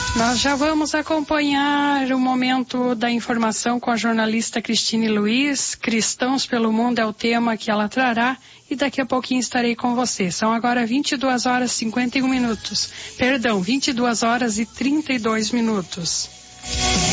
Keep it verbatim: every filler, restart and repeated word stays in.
Nós já vamos acompanhar o momento da informação com a jornalista Cristine Luiz. Cristãos pelo Mundo é o tema que ela trará e daqui a pouquinho estarei com você. São agora vinte e duas horas e cinquenta e um minutos. Perdão, vinte e duas horas e trinta e dois minutos.